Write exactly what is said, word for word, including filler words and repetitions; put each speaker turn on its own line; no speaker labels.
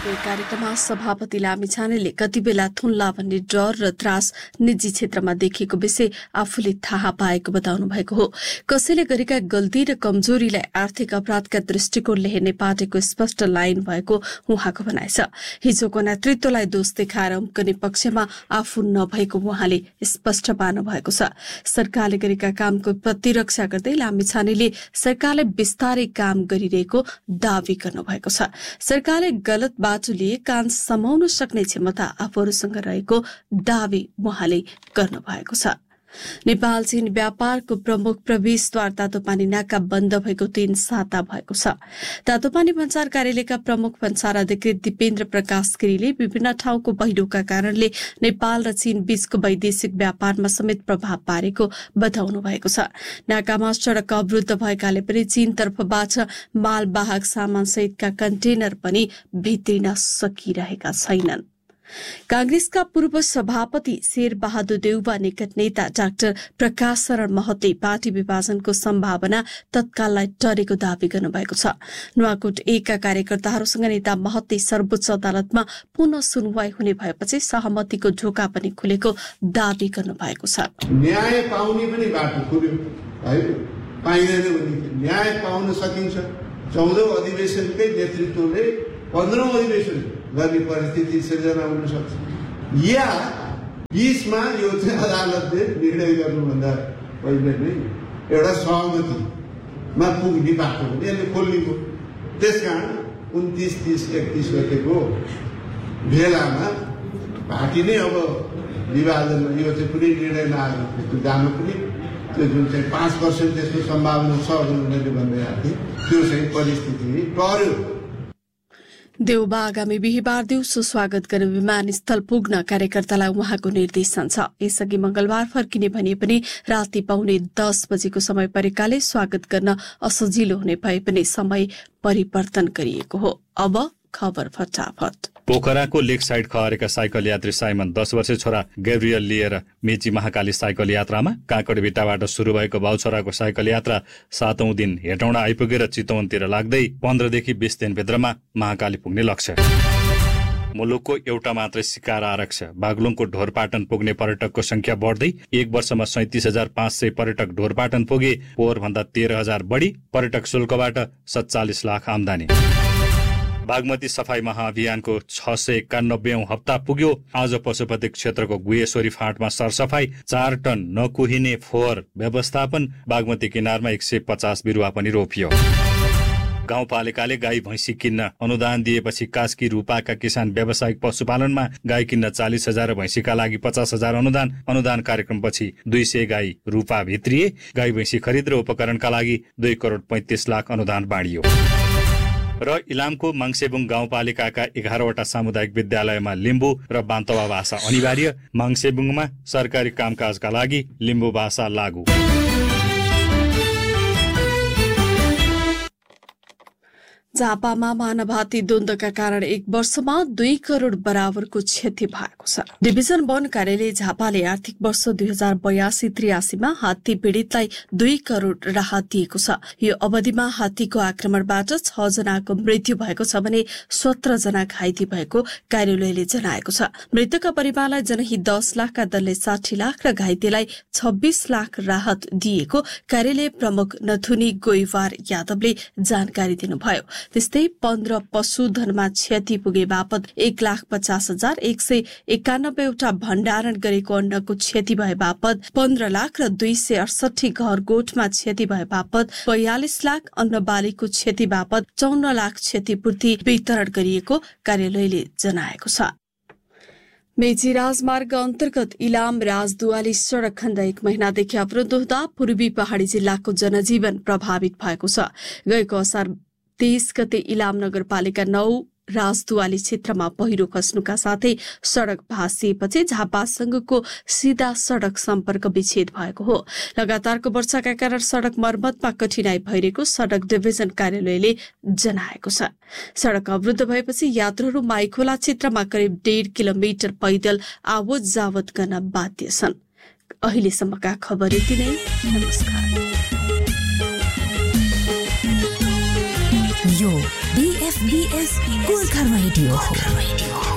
आजको कार्यक्रममा सभापति लामिछानेले कति बेला थुन्ला भन्ने डर र त्रास निजी क्षेत्रमा देखिएको विषय आफूले थाहा पाएको बताउनु भएको हो। कसैले गरेका गल्ती र कमजोरीलाई आर्थिक अपराधका दृष्टिकोणले हेर्ने पार्टीको स्पष्ट लाइन भएको उहाँको भनाइ छ। हिजोको नेतृत्वलाई दोष देखाएर उम्कने पक्षमा आफू नभएको उहाँले स्पष्ट पार्नु भएको छ। सरकारले गरेका कामको प्रतिरक्षा गर्दै लामिछानेले सरकारले बिस्तारै काम गरिरहेको दावी गर्नुभएको छ। सरकारले गलत बाटो लिए कान समाउन सक्ने क्षमता आफूहरूसँग रहेको दावी उहाँले गर्नुभएको छ। नेपाल चीन व्यापारको प्रमुख प्रवेशद्वार तातोपानी नाका बन्द भएको तीन साता भएको छ। तातोपानी भन्सार कार्यालयका प्रमुख भन्सार अधिकृत दिपेन्द्र प्रकाश गिरीले विभिन्न ठाउँको पहिरोका कारणले नेपाल र चीन बीचको वैदेशिक व्यापारमा समेत प्रभाव पारेको बताउनु भएको छ। नाकामा सड़क अवरुद्ध भएकाले पनि चीनतर्फबाट मालवाहक सामान सहितका कन्टेनर पनि भित्रिन सकिरहेका छैनन्। कांग्रेसका पूर्व सभापति शेरबहादुर देउवा निकट नेता डाक्टर प्रकाश शरण महतले पार्टी विभाजनको सम्भावना तत्काललाई टरेको दावी गर्नुभएको छ। नुवाकोट एकका कार्यकर्ताहरूसँग नेता महतले सर्वोच्च अदालतमा पुनः सुनवाई हुने भएपछि सहमतिको ढोका पनि खुलेको दावी गर्नुभएको छ।
न्याय पाउने पनि बाटो खुल्यो है, पाइँदैन भने न्याय पाउन सकिन्छ। चौधौं अधिवेशनकै नेतृत्वले पन्ध्रौं अधिवेशन गर्ने परिस्थिति सिर्जना हुन सक्छ, या बीचमा यो चाहिँ अदालतले निर्णय गर्नुभन्दा पहिले नै एउटा सहमतिमा पुग्ने बाटो पनि यसले खोलिएको। त्यसकारण उन्तिस तीस एकतीस गतेको बेलामा पार्टी नै अब विभाजनमा यो चाहिँ कुनै निर्णय नआएको जानु पनि त्यो जुन चाहिँ पाँच पर्सेन्ट त्यसको सम्भावना छ उनीहरूले भन्दै आएको थियो, त्यो चाहिँ परिस्थिति टर्यो।
देउबा आगामी बिहिबार दिउँसो स्वागत गर्ने विमानस्थल पुग्न कार्यकर्तालाई उहाँको निर्देशन छ। यसअघि मंगलबार फर्किने भने पनि राति पाउने दस बजेको समय परेकाले स्वागत गर्न असजिलो हुने भए पनि समय परिवर्तन गरिएको हो। अब खबर फटाफट।
पोखराको लेक साइड खहरेका साइकल यात्री साइमन दस वर्षे छोरा गैब्रियल लिएर मेची महाकाली साइकल यात्रामा काँकडभिट्टाबाट शुरू भएको बाउछोराको साइकल यात्रा सातौं दिन हेटौँडा आइपुगेर चितवनतिर लाग्दै पन्ध्रदेखि बीस दिनभित्रमा महाकाली पुग्ने लक्ष्य। मुलुकको एउटा मात्रै शिकार आरक्ष बागलुङको ढोरपाटन पुग्ने पर्यटकको संख्या बढ्दै एक वर्षमा सैतिस हजार पाँच सय पर्यटक ढोरपाटन पुगे। पोहोरभन्दा तेह्र हजार बढी पर्यटक शुल्कबाट सत्तालिस लाख आमदानी। बागमती सफाई महाअभियानको छ सय एकानब्बेऔं हप्ता पुग्यो। आज पशुपति क्षेत्रको गुहेश्वरी फाँटमा सरसफाई, चार टन नकुहिने फोहोर व्यवस्थापन, बागमती किनारमा एक सय पचास बिरुवा पनि रोपियो। गाउँपालिकाले गाई भैँसी किन्न अनुदान दिएपछि कास्की रूपाका किसान व्यावसायिक पशुपालनमा गाई किन्न चालिस हजार भैँसीका लागि पचास हजार अनुदान। अनुदान कार्यक्रमपछि दुई सय गाई रूपा भित्रिए। गाई भैँसी खरिद र उपकरणका लागि दुई करोड़ पैंतिस लाख अनुदान बाँडियो। र इलामको माङसेबुङ गाउँपालिकाका एघारवटा सामुदायिक विद्यालयमा लिम्बू र बान्तवा भाषा अनिवार्य। माङसेबुङमा सरकारी कामकाजका लागि लिम्बू भाषा लागू।
झापामा मानवहात्ती द्वन्द्वका कारण एक वर्षमा दुई करोड़ बराबरको क्षति भएको छ। डिभिजन वन कार्यालय झापाले आर्थिक वर्ष दुई हजार बयासी त्रियासीमा हात्ती पीड़ितलाई दुई करोड़ राहत दिएको छ। यो अवधिमा हात्तीको आक्रमणबाट छ जनाको मृत्यु भएको छ भने सत्र जना घाइते भएको कार्यालयले जनाएको छ। मृतकका परिवारलाई जनहित दस लाखका दरले साठी लाख र घाइतेलाई छब्बीस लाख राहत दिएको कार्यालय प्रमुख नथुनी गोइवार यादवले जानकारी दिनुभयो। त्यस्तै पन्ध्र पशुधनमा क्षति पुगे बापत एक लाख पचास हजार एक सय एकानब्बेवटा भण्डारण गरेको अन्नको क्षति भए बापत पन्ध्र लाख र दुई सय अडसठी घर गोठमा क्षति भए बापत बयालिस लाख अन्न बालीको क्षति बापत चौन्न लाख क्षतिपूर्ति वितरण गरिएको कार्यालयले जनाएको छ। मेची राजमार्ग अन्तर्गत इलाम राजदुवाली सड़क खण्ड एक महिनादेखि अवरुद्ध हुँदा पूर्वी पहाड़ी जिल्लाको जनजीवन प्रभावित भएको छ। गएको असार तेइस गते इलाम नगरपालिका नौ राजदुवाली क्षेत्रमा पहिरो खस्नुका साथै सड़क भाँसिएपछि झापासँगको सीधा सड़क सम्पर्क विच्छेद भएको हो। लगातारको वर्षाका कारण सड़क मर्मतमा कठिनाई भइरहेको सड़क डिभिजन कार्यालयले जनाएको छ। सड़क अवरुद्ध भएपछि यात्रुहरू माइखोला क्षेत्रमा करिब डेढ किलोमिटर पैदल आवत जावत गर्न बाध्य छन्। अहिलेसम्मका खबर यति नै। नमस्कार।
यो बीएफ बीएस गोर्खा रेडियो हो।